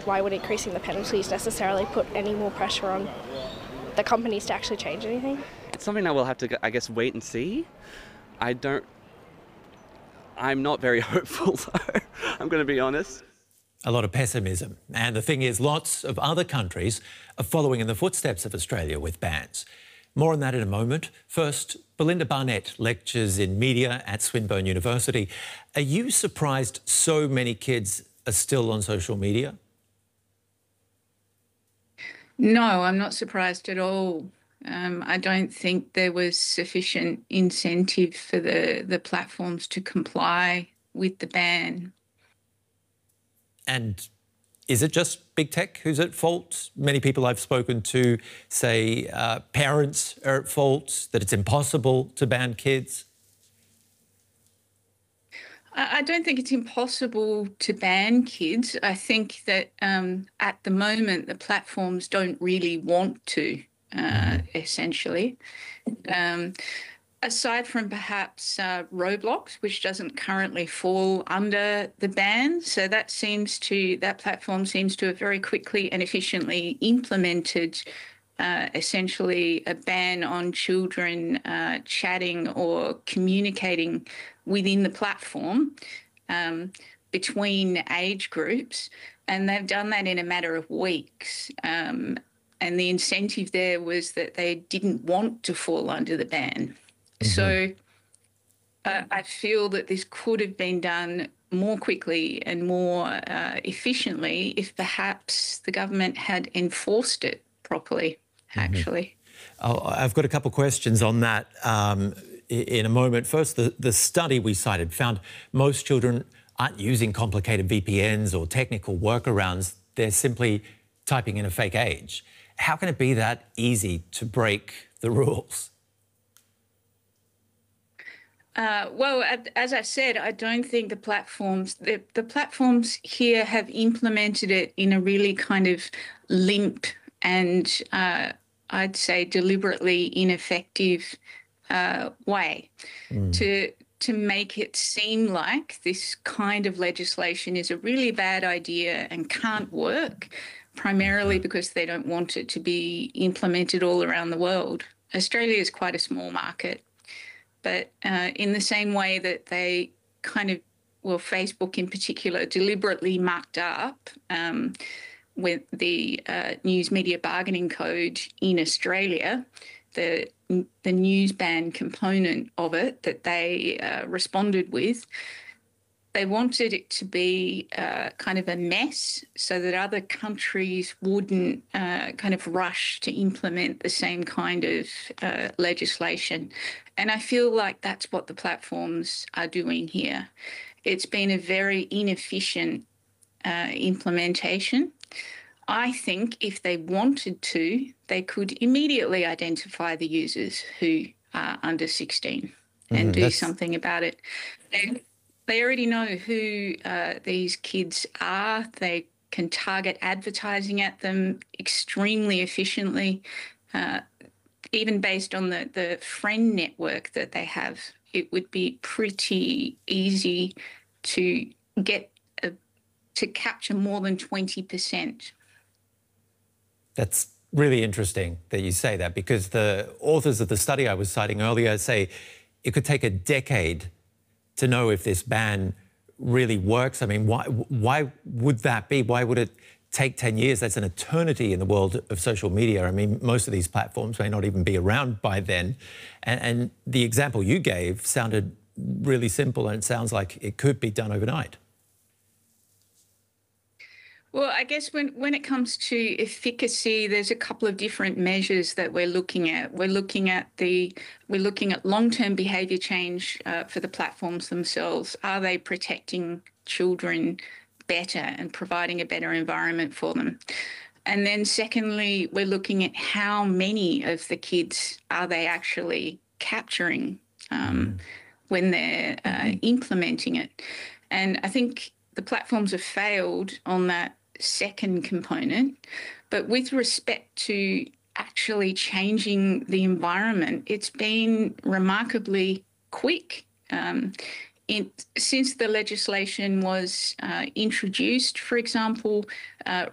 why would increasing the penalties necessarily put any more pressure on the companies to actually change anything? It's something that we'll have to, I guess, wait and see. I'm not very hopeful, though. I'm going to be honest. A lot of pessimism. And the thing is, lots of other countries are following in the footsteps of Australia with bans. More on that in a moment. First, Belinda Barnett lectures in media at Swinburne University. Are you surprised so many kids are still on social media? No, I'm not surprised at all. I don't think there was sufficient incentive for the platforms to comply with the ban. And is it just big tech who's at fault? Many people I've spoken to say parents are at fault, that it's impossible to ban kids. I don't think it's impossible to ban kids. I think that at the moment the platforms don't really want to, essentially. Aside from perhaps Roblox, which doesn't currently fall under the ban, so that platform seems to have very quickly and efficiently implemented essentially a ban on children chatting or communicating within the platform between age groups, and they've done that in a matter of weeks. And the incentive there was that they didn't want to fall under the ban. So I feel that this could have been done more quickly and more efficiently if perhaps the government had enforced it properly, actually. I've got a couple of questions on that in a moment. First, the study we cited found most children aren't using complicated VPNs or technical workarounds. They're simply typing in a fake age. How can it be that easy to break the rules? Well, as I said, I don't think the platforms here have implemented it in a really kind of limp and I'd say deliberately ineffective way to make it seem like this kind of legislation is a really bad idea and can't work, primarily because they don't want it to be implemented all around the world. Australia is quite a small market. But in the same way that they Facebook in particular, deliberately mucked up with the News Media Bargaining Code in Australia, the news ban component of it that they responded with, they wanted it to be kind of a mess so that other countries wouldn't kind of rush to implement the same kind of legislation. And I feel like that's what the platforms are doing here. It's been a very inefficient implementation. I think if they wanted to, they could immediately identify the users who are under 16 and do something about it. They already know who these kids are. They can target advertising at them extremely efficiently. Even based on the friend network that they have, it would be pretty easy to get to capture more than 20%. That's really interesting that you say that, because the authors of the study I was citing earlier say it could take a decade to know if this ban really works. I mean, why would that be? Why would it take 10 years? That's an eternity in the world of social media. I mean, most of these platforms may not even be around by then. And the example you gave sounded really simple, and it sounds like it could be done overnight. Well, I guess when it comes to efficacy, there's a couple of different measures that we're looking at. We're looking at long-term behaviour change for the platforms themselves. Are they protecting children better and providing a better environment for them? And then secondly, we're looking at how many of the kids are they actually capturing when they're implementing it. And I think the platforms have failed on that second component. But with respect to actually changing the environment, it's been remarkably quick. Since the legislation was introduced, for example,